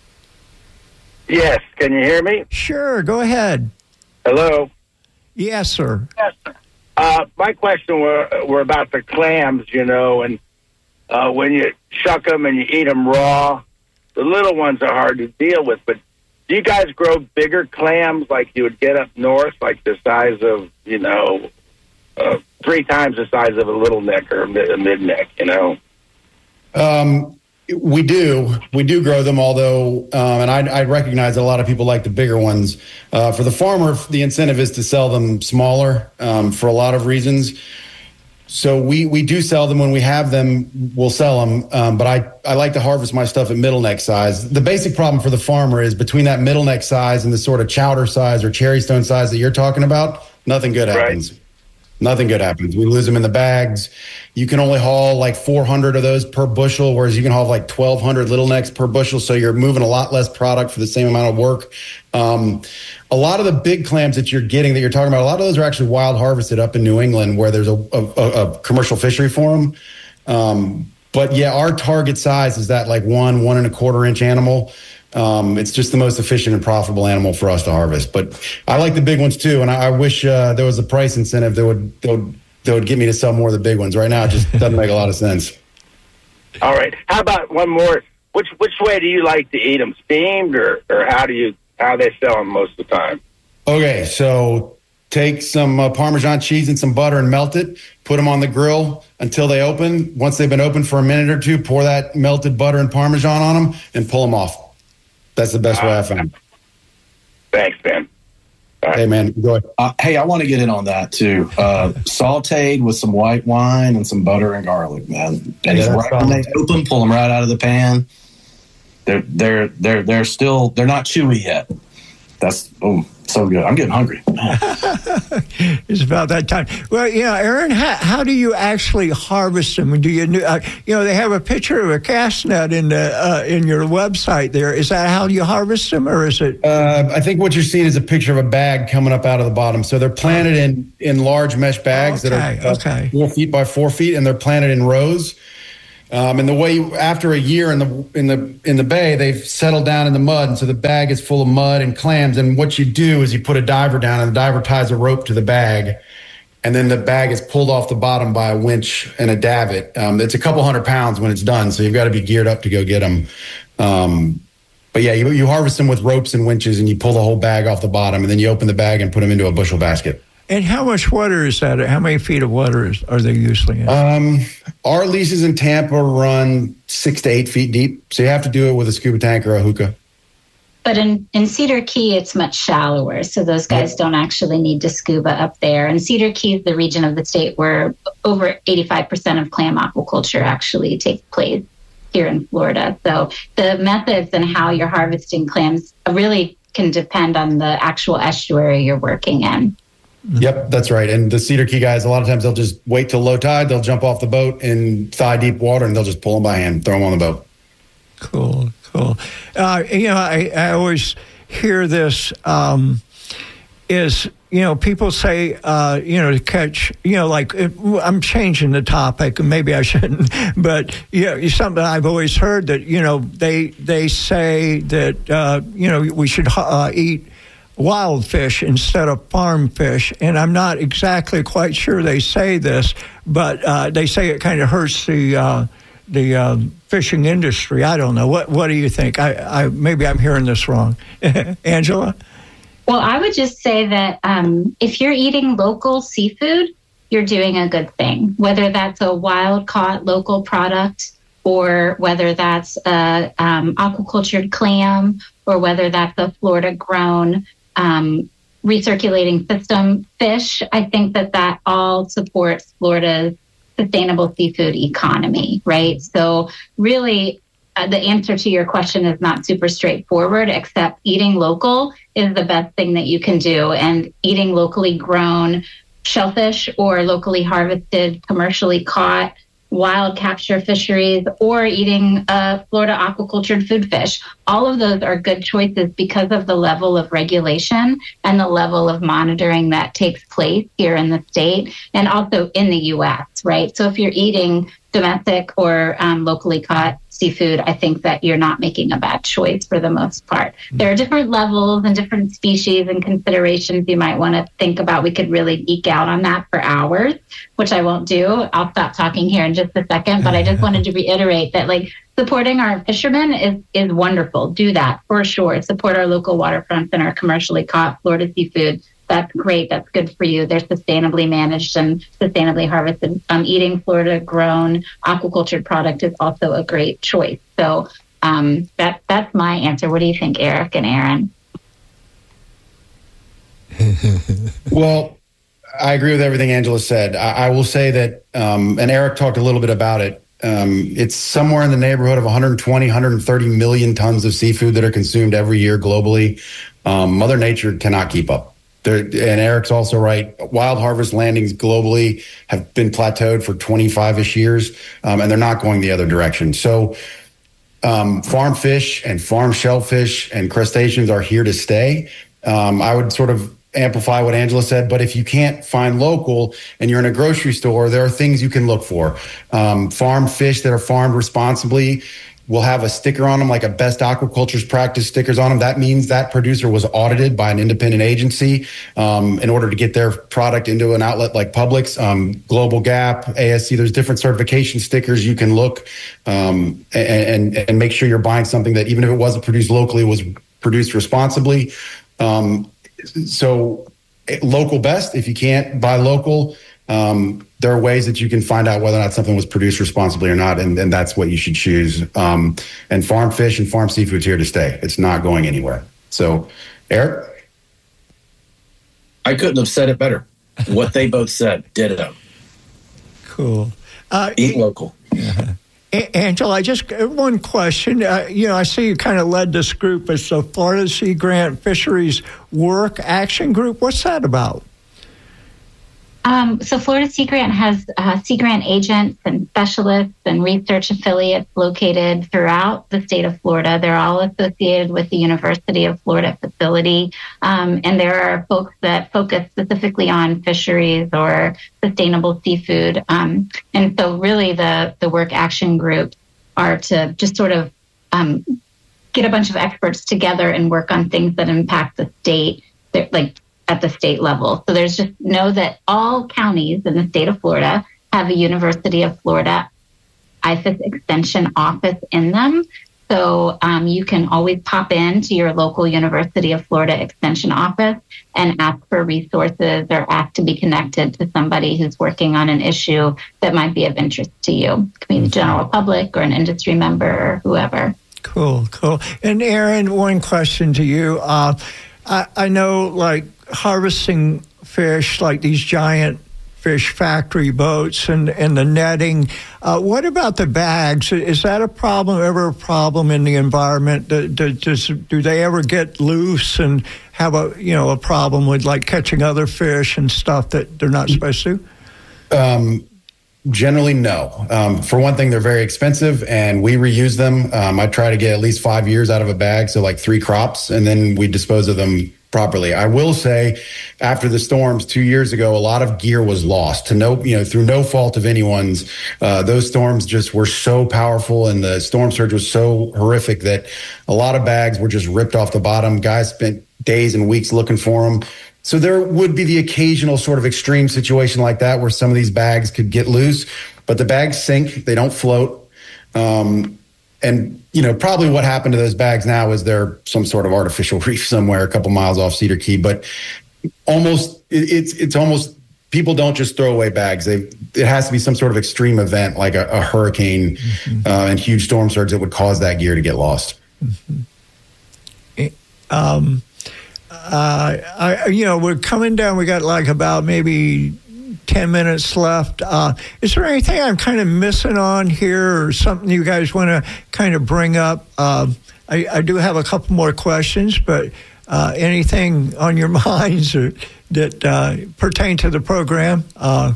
Speaker 6: Yes. Can you hear me?
Speaker 2: Sure. Go ahead.
Speaker 6: Hello.
Speaker 2: Yes, sir.
Speaker 6: Yes, sir. Uh, my question were, were about the clams, you know, and uh, when you shuck them and you eat them raw, the little ones are hard to deal with. But do you guys grow bigger clams like you would get up north, like the size of, you know, uh, three times the size of a little neck or a mid neck, you know?
Speaker 4: Um, we do. We do grow them, although, um, and I, I recognize that a lot of people like the bigger ones. Uh, for the farmer, the incentive is to sell them smaller um, for a lot of reasons. So we, we do sell them. When we have them, we'll sell them. Um, but I, I like to harvest my stuff at middle neck size. The basic problem for the farmer is between that middle neck size and the sort of chowder size or cherry stone size that you're talking about, nothing good happens. Right. Nothing good happens. We lose them in the bags. You can only haul like four hundred of those per bushel, whereas you can haul like twelve hundred little necks per bushel. So you're moving a lot less product for the same amount of work. Um, a lot of the big clams that you're getting, that you're talking about, a lot of those are actually wild harvested up in New England where there's a, a, a commercial fishery for them. Um, but yeah, our target size is that like one, one and a quarter inch animal. Um, it's just the most efficient and profitable animal for us to harvest. But I like the big ones too, and I, I wish uh, there was a price incentive that would, that would that would get me to sell more of the big ones. Right now, it just doesn't make a lot of sense.
Speaker 6: All right. How about one more? Which which way do you like to eat them? Steamed or, or how do you how they sell them most of the time?
Speaker 4: Okay, so take some uh, Parmesan cheese and some butter and melt it. Put them on the grill until they open. Once they've been open for a minute or two, pour that melted butter and Parmesan on them and pull them off. That's the best uh, way I found.
Speaker 6: Thanks, man.
Speaker 4: Right. Hey, man, go ahead.
Speaker 5: Uh, hey, I want to get in on that, too. Uh, sauteed with some white wine and some butter and garlic, man. And yeah, right when they open, pull them right out of the pan. they're they're they're they're still they're not chewy yet. That's oh so good. I'm getting hungry.
Speaker 2: It's about that time. Well, you know, Aaron, how, how do you actually harvest them? Do you, uh, you know, they have a picture of a cast net in the uh, in your website there. Is that how you harvest them, or is it?
Speaker 4: Uh, I think what you're seeing is a picture of a bag coming up out of the bottom. So they're planted in, in large mesh bags
Speaker 2: okay,
Speaker 4: that are
Speaker 2: okay.
Speaker 4: four feet by four feet, and they're planted in rows. Um, and the way you, after a year in the in the in the bay, they've settled down in the mud, and so the bag is full of mud and clams. And what you do is you put a diver down, and the diver ties a rope to the bag, and then the bag is pulled off the bottom by a winch and a davit. Um, it's a couple hundred pounds when it's done, so you've got to be geared up to go get them. Um, but yeah, you, you harvest them with ropes and winches, and you pull the whole bag off the bottom, and then you open the bag and put them into a bushel basket.
Speaker 2: And how much water is that? How many feet of water is, are they usually in?
Speaker 4: Um, our leases in Tampa run six to eight feet deep, so you have to do it with a scuba tank or a hookah.
Speaker 3: But in, in Cedar Key, it's much shallower, so those guys yep. don't actually need to scuba up there. And Cedar Key is the region of the state where over eighty-five percent of clam aquaculture actually takes place here in Florida. So the methods and how you're harvesting clams really can depend on the actual estuary you're working in.
Speaker 4: Yep, that's right. And the Cedar Key guys, a lot of times they'll just wait till low tide. They'll jump off the boat in thigh deep water, and they'll just pull them by hand, throw them on the boat.
Speaker 2: Cool, cool. Uh, you know, I, I always hear this um, is, you know, people say, uh, you know, to catch, you know, like, it, I'm changing the topic, maybe I shouldn't, but, you know, something I've always heard that, you know, they, they say that, uh, you know, we should uh, eat wild fish instead of farm fish, and I'm not exactly quite sure they say this, but uh, they say it kind of hurts the uh, the uh, fishing industry. I don't know. What What do you think? I, I maybe I'm hearing this wrong, Angela.
Speaker 3: Well, I would just say that um, if you're eating local seafood, you're doing a good thing. Whether that's a wild caught local product, or whether that's a um, aquacultured clam, or whether that's a Florida grown Um, recirculating system fish, I think that that all supports Florida's sustainable seafood economy, right? So really, uh, the answer to your question is not super straightforward, except eating local is the best thing that you can do. And eating locally grown shellfish or locally harvested, commercially caught wild capture fisheries, or eating uh, Florida aquacultured food fish. All of those are good choices because of the level of regulation and the level of monitoring that takes place here in the state and also in the U S, right? So if you're eating domestic or um, locally caught seafood, I think that you're not making a bad choice for the most part. There are different levels and different species and considerations you might want to think about. We could really geek out on that for hours, which I won't do. I'll stop talking here in just a second, but I just wanted to reiterate that, like, supporting our fishermen is, is wonderful. Do that for sure. Support our local waterfronts and our commercially caught Florida seafood. That's great. That's good for you. They're sustainably managed and sustainably harvested. Um, eating Florida-grown aquacultured product is also a great choice. So um, that that's my answer. What do you think, Eric and Aaron?
Speaker 4: Well, I agree with everything Angela said. I, I will say that, um, and Eric talked a little bit about it, um, it's somewhere in the neighborhood of one hundred twenty, one hundred thirty million tons of seafood that are consumed every year globally. Um, Mother Nature cannot keep up. There, and Eric's also right. Wild harvest landings globally have been plateaued for twenty-five-ish years, um, and they're not going the other direction. So um, farm fish and farm shellfish and crustaceans are here to stay. Um, I would sort of amplify what Angela said, but if you can't find local and you're in a grocery store, there are things you can look for. Um, farm fish that are farmed responsibly will have a sticker on them, like a best aquaculture's practice stickers on them. That means that producer was audited by an independent agency um, in order to get their product into an outlet like Publix, um, Global Gap, A S C. There's different certification stickers you can look um, and, and, and make sure you're buying something that, even if it wasn't produced locally, was produced responsibly. Um, so local best. If you can't buy local, um, there are ways that you can find out whether or not something was produced responsibly or not, and, and that's what you should choose. Um, and farm fish and farm seafood's here to stay. It's not going anywhere. So, Eric?
Speaker 5: I couldn't have said it better. What they both said, ditto.
Speaker 2: Cool. Uh,
Speaker 5: Eat local.
Speaker 2: Yeah. A- Angela, I just one question. Uh, you know, I see you kind of led this group. It's the Florida Sea Grant Fisheries Work Action Group. What's that about?
Speaker 3: Um, so Florida Sea Grant has uh, Sea Grant agents and specialists and research affiliates located throughout the state of Florida. They're all associated with the University of Florida facility. Um, and there are folks that focus specifically on fisheries or sustainable seafood. Um, and so really the, the work action groups are to just sort of um, get a bunch of experts together and work on things that impact the state, They're, like at the state level. So there's just know that all counties in the state of Florida have a University of Florida I F A S extension office in them. So um, you can always pop into your local University of Florida extension office and ask for resources or ask to be connected to somebody who's working on an issue that might be of interest to you. It could be the general public or an industry member or whoever.
Speaker 2: Cool, cool. And Aaron, one question to you. Uh, I, I know like harvesting fish, like these giant fish factory boats and, and the netting. Uh, what about the bags? Is that a problem, ever a problem in the environment? Do, do, does, do they ever get loose and have a, you know, a problem with like catching other fish and stuff that they're not supposed to?
Speaker 4: Um, generally, no. Um, for one thing, they're very expensive and we reuse them. Um, I try to get at least five years out of a bag, so like three crops, and then we dispose of them properly. I will say, after the storms two years ago, a lot of gear was lost to no, you know, through no fault of anyone's. Uh, those storms just were so powerful, and the storm surge was so horrific that a lot of bags were just ripped off the bottom. Guys spent days and weeks looking for them. So there would be the occasional sort of extreme situation like that where some of these bags could get loose, but the bags sink; they don't float. Um, And, you know, probably what happened to those bags now is they're some sort of artificial reef somewhere a couple miles off Cedar Key. But almost, it's it's almost, people don't just throw away bags. They It has to be some sort of extreme event like a, a hurricane mm-hmm. uh, and huge storm surge that would cause that gear to get lost.
Speaker 2: Mm-hmm. Um, uh, I, you know, we're coming down. We got like about maybe ten minutes left. Uh, is there anything I'm kind of missing on here or something you guys want to kind of bring up? Uh, I, I do have a couple more questions, but uh, anything on your minds or that uh, pertain to the program? Uh,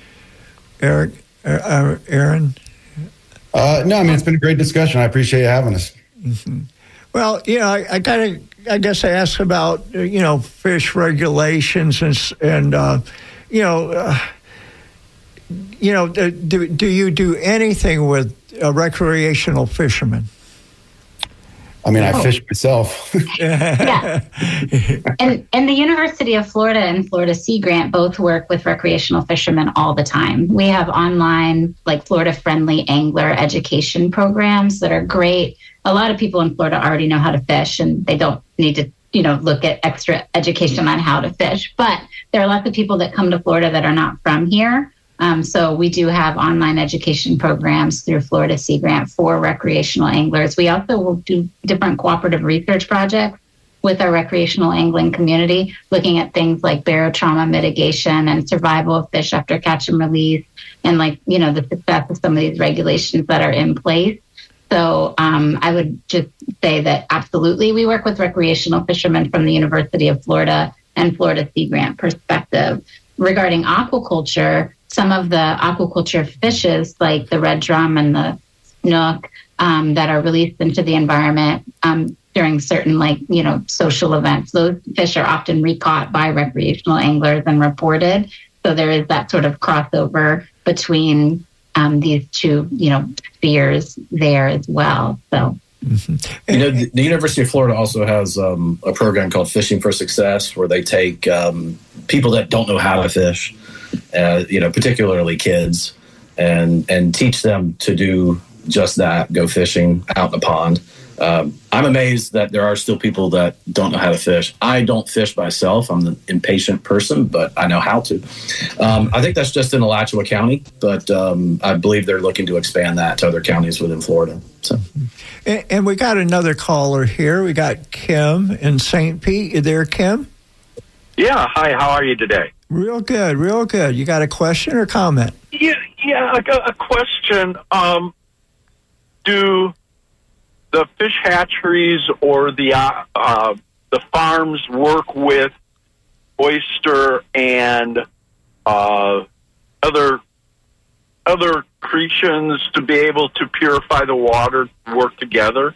Speaker 2: Eric, uh, Aaron?
Speaker 4: Uh, no, I mean, it's been a great discussion. I appreciate you having us.
Speaker 2: Mm-hmm. Well, you know, I, I kind of, I guess I asked about, you know, fish regulations and, and uh, you know, uh, you know, do, do you do anything with a recreational fisherman?
Speaker 4: I mean, I oh. fish myself.
Speaker 3: Yeah. And, and the University of Florida and Florida Sea Grant both work with recreational fishermen all the time. We have online, like Florida-friendly angler education programs that are great. A lot of people in Florida already know how to fish, and they don't need to, you know, look at extra education on how to fish. But there are lots of people that come to Florida that are not from here. Um, so we do have online education programs through Florida Sea Grant for recreational anglers. We also will do different cooperative research projects with our recreational angling community, looking at things like barotrauma mitigation and survival of fish after catch and release, and like, you know, the success of some of these regulations that are in place. So um, I would just say that absolutely we work with recreational fishermen from the University of Florida and Florida Sea Grant perspective. Regarding aquaculture, some of the aquaculture fishes like the red drum and the snook um, that are released into the environment um, during certain, like, you know, social events, those fish are often recaught by recreational anglers and reported. So there is that sort of crossover between um, these two, you know, spheres there as well. So.
Speaker 5: Mm-hmm. You know, the, the University of Florida also has um, a program called Fishing for Success, where they take um, people that don't know how to fish, uh, you know, particularly kids, and and teach them to do just that, go fishing out in the pond. Um, I'm amazed that there are still people that don't know how to fish. I don't fish myself. I'm an impatient person, but I know how to. Um, I think that's just in Alachua County, but um, I believe they're looking to expand that to other counties within Florida. So,
Speaker 2: and, and we got another caller here. We got Kim in Saint Pete. You there, Kim?
Speaker 7: Yeah. Hi. How are you today?
Speaker 2: Real good. Real good. You got a question or comment?
Speaker 7: Yeah. Yeah. A, a question. Um, do the fish hatcheries or the uh, uh, the farms work with oyster and uh, other other crustaceans to be able to purify the water, work together?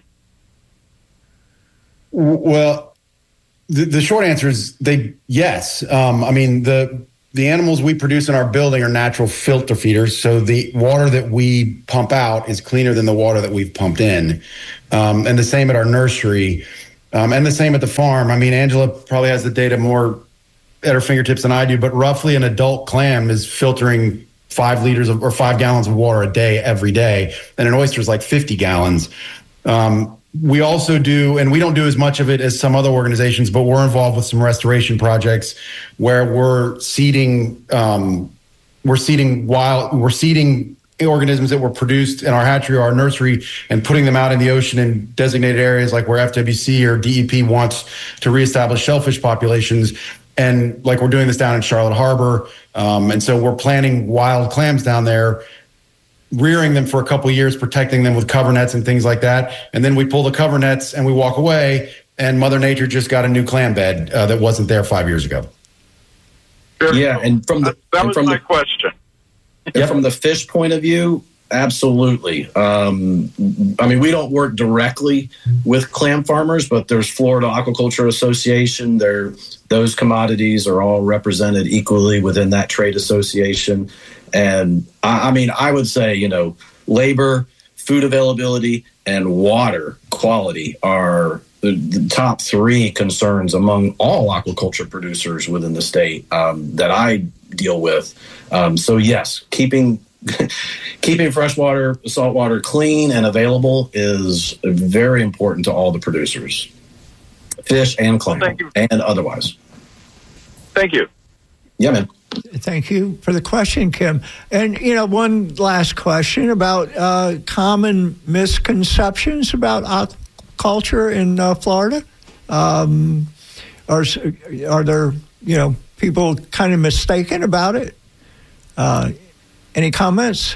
Speaker 4: Well, the, the short answer is they yes. Um, I mean the the animals we produce in our building are natural filter feeders, so the water that we pump out is cleaner than the water that we've pumped in, um, and the same at our nursery, um, and the same at the farm. I mean, Angela probably has the data more at her fingertips than I do, but roughly an adult clam is filtering five liters of, or five gallons of water a day every day, and an oyster is like fifty gallons. Um, We also do, and we don't do as much of it as some other organizations, but we're involved with some restoration projects where we're seeding, um, we're seeding wild, we're seeding organisms that were produced in our hatchery or our nursery and putting them out in the ocean in designated areas like where F W C or D E P wants to reestablish shellfish populations. And like we're doing this down in Charlotte Harbor. Um, and so we're planting wild clams down there, rearing them for a couple of years, protecting them with cover nets and things like that. And then we pull the cover nets and we walk away, and Mother Nature just got a new clam bed uh, that wasn't there five years ago.
Speaker 5: Yeah, and from the
Speaker 7: that
Speaker 5: and
Speaker 7: was
Speaker 5: from
Speaker 7: my
Speaker 5: the,
Speaker 7: question.
Speaker 5: Yeah, from the fish point of view, absolutely. Um, I mean, we don't work directly with clam farmers, but there's Florida Aquaculture Association. There, those commodities are all represented equally within that trade association. And I, I mean, I would say, you know, labor, food availability, and water quality are the, the top three concerns among all aquaculture producers within the state um, that I deal with. Um, so, yes, keeping keeping freshwater, saltwater clean and available is very important to all the producers, fish and clam, well, and otherwise.
Speaker 7: Thank you.
Speaker 5: Yeah, man.
Speaker 2: Thank you for the question, Kim. And, you know, one last question about uh, common misconceptions about aquaculture in uh, Florida. Um, are, are there, you know, people kind of mistaken about it? Uh, any comments?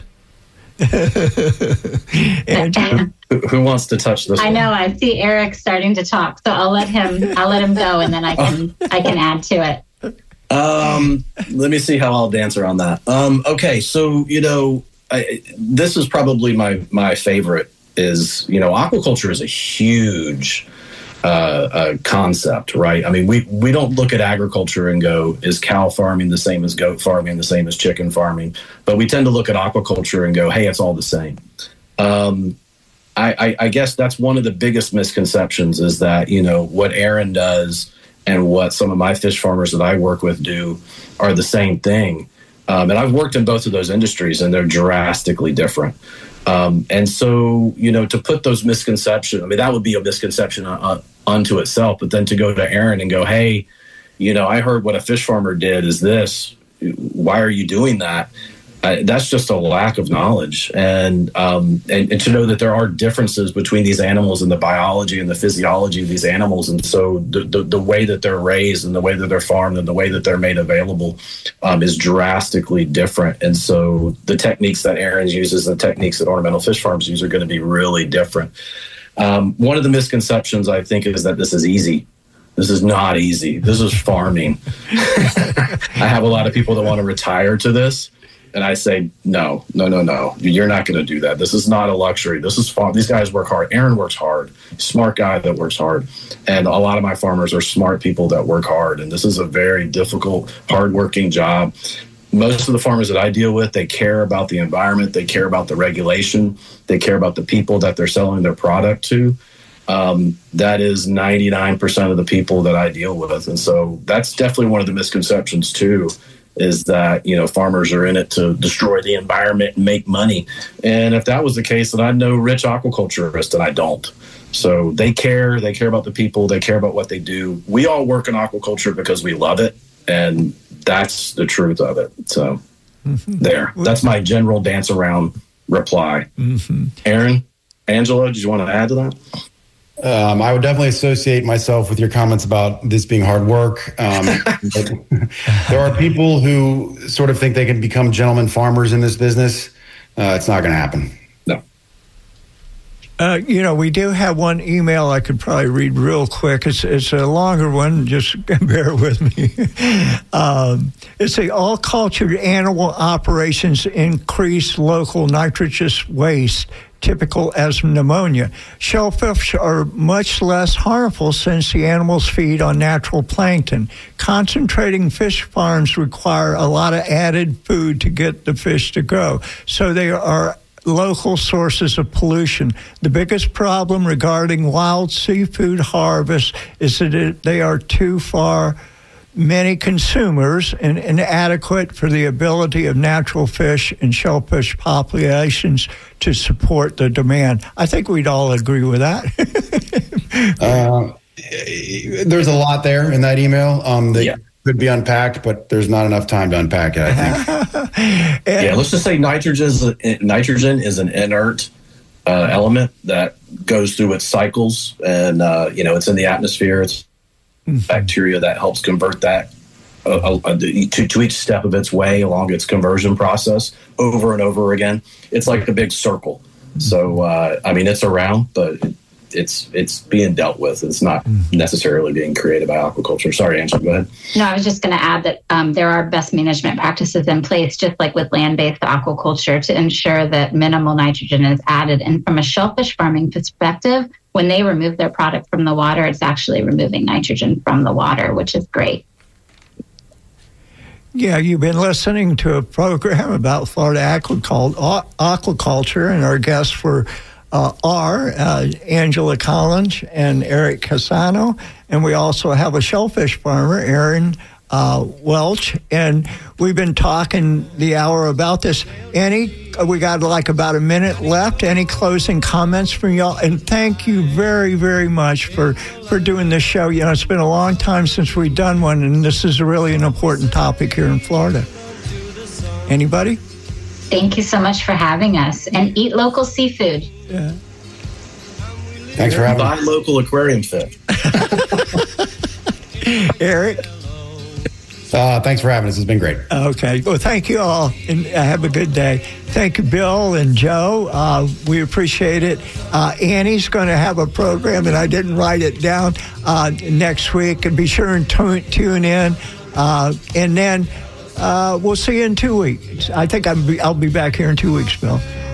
Speaker 5: Andrew? Who, who wants to touch this
Speaker 3: I
Speaker 5: one?
Speaker 3: know. I see Eric starting to talk, so I'll let him. I'll let him go, and then I can I can add to it.
Speaker 5: Um, let me see how I'll dance around that. Um, okay, so you know, I, this is probably my my favorite. Is you know, aquaculture is a huge uh, uh, concept, right? I mean, we we don't look at agriculture and go, is cow farming the same as goat farming, the same as chicken farming? But we tend to look at aquaculture and go, hey, it's all the same. Um, I, I, I guess that's one of the biggest misconceptions is that you know what Aaron does and what some of my fish farmers that I work with do are the same thing. Um, and I've worked in both of those industries, and they're drastically different. Um, and so, you know, to put those misconceptions, I mean, that would be a misconception uh, unto itself. But then to go to Aaron and go, hey, you know, I heard what a fish farmer did is this. Why are you doing that? Uh, that's just a lack of knowledge. And, um, and and to know that there are differences between these animals and the biology and the physiology of these animals. And so the, the, the way that they're raised and the way that they're farmed and the way that they're made available um, is drastically different. And so the techniques that Aaron uses and the techniques that ornamental fish farms use are going to be really different. Um, one of the misconceptions, I think, is that this is easy. This is not easy. This is farming. I have a lot of people that want to retire to this. And I say, no, no, no, no. You're not going to do that. This is not a luxury. This is fun. These guys work hard. Aaron works hard. Smart guy that works hard. And a lot of my farmers are smart people that work hard. And this is a very difficult, hardworking job. Most of the farmers that I deal with, they care about the environment. They care about the regulation. They care about the people that they're selling their product to. Um, that is ninety-nine percent of the people that I deal with. And so that's definitely one of the misconceptions, too, is that, you know, farmers are in it to destroy the environment and make money. And if that was the case, then I'd know rich aquaculturists, and I don't. So they care. They care about the people. They care about what they do. We all work in aquaculture because we love it, and that's the truth of it. So mm-hmm. there. That's my general dance around reply. Mm-hmm. Aaron, Angela, did you want to add to that?
Speaker 4: Um, I would definitely associate myself with your comments about this being hard work. Um, there are people who sort of think they can become gentlemen farmers in this business. Uh, it's not going to happen.
Speaker 5: No.
Speaker 2: Uh, you know, we do have one email I could probably read real quick. It's it's a longer one. Just bear with me. um, it's the all cultured animal operations increase local nitrogenous waste, typical as pneumonia. Shellfish are much less harmful since the animals feed on natural plankton. Concentrating fish farms require a lot of added food to get the fish to grow, so they are local sources of pollution. The biggest problem regarding wild seafood harvest is that it, they are too far many consumers and inadequate for the ability of natural fish and shellfish populations to support the demand. I think we'd all agree with that.
Speaker 4: uh, there's a lot there in that email um, that yeah. could be unpacked, but there's not enough time to unpack it, I think.
Speaker 5: Yeah, let's just say nitrogen is, a, nitrogen is an inert uh, element that goes through its cycles, and uh, you know it's in the atmosphere. It's mm-hmm. bacteria that helps convert that uh, uh, to, to each step of its way along its conversion process over and over again. It's like a big circle. Mm-hmm. So uh, I mean, it's around, but it, it's it's being dealt with. It's not necessarily being created by aquaculture. Sorry, Angela, go ahead.
Speaker 3: No, I was just going to add that um, there are best management practices in place, just like with land-based aquaculture, to ensure that minimal nitrogen is added. And from a shellfish farming perspective, when they remove their product from the water, it's actually removing nitrogen from the water, which is great.
Speaker 2: Yeah, you've been listening to a program about Florida aquaculture, and our guests were Uh, are uh, Angela Collins and Eric Cassano, and we also have a shellfish farmer, Aaron uh, Welch, and we've been talking the hour about this. Annie, we got like about a minute left. Any closing comments from y'all? And thank you very, very much for, for doing this show. You know, it's been a long time since we've done one, and this is really an important topic here in Florida. Anybody?
Speaker 3: Thank you so much for having us, and eat local seafood.
Speaker 2: Yeah.
Speaker 4: Thanks for having
Speaker 5: Buy
Speaker 4: me.
Speaker 5: local aquarium fish.
Speaker 2: Eric?
Speaker 4: Uh, thanks for having us. It's been great.
Speaker 2: Okay. Well, thank you all, and have a good day. Thank you, Bill and Joe. Uh, we appreciate it. Uh, Annie's going to have a program, and I didn't write it down, uh, next week. And be sure and tune, tune in. Uh, and then uh, we'll see you in two weeks. I think I'll be, I'll be back here in two weeks, Bill.